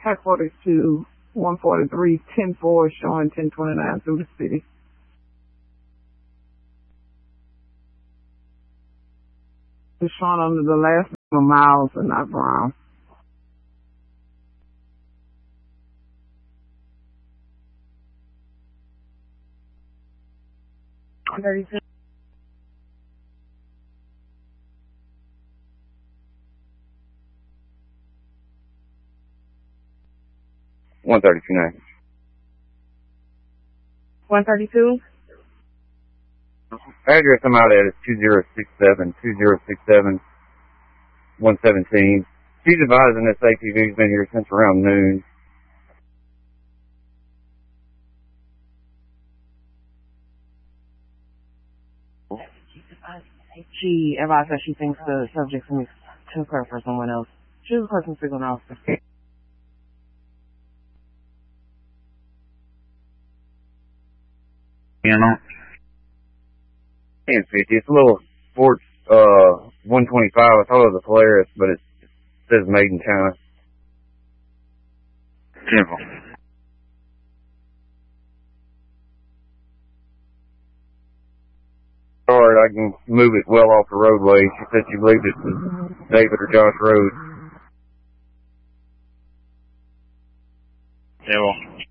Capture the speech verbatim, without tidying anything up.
Hack forty-two, one forty-three, ten four, showing ten twenty-nine through the city. It's showing under the last name of Miles and not Brown. one thirty-two. one thirty-two nine. one thirty-two. Address I'm out at is two zero six seven, two zero six seven, one seventeen. She's advising this A T V's been here since around noon. She advised that she thinks the subject took her for someone else. She was a person speaking officer. You know? ten fifty. It's a little Sports uh, one twenty-five. I thought it was a Polaris, but it says made in China. Simple. Alright, I can move it well off the roadway. She said she believed it was David or Josh Rhodes. Yeah, well.